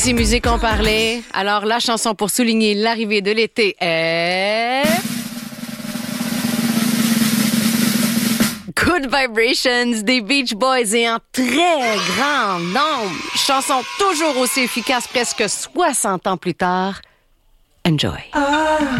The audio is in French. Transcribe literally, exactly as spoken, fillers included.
Si musique on parlait, alors la chanson pour souligner l'arrivée de l'été est... Good Vibrations des Beach Boys et en très grand nombre. Chanson toujours aussi efficace presque soixante ans plus tard. Enjoy. Ah.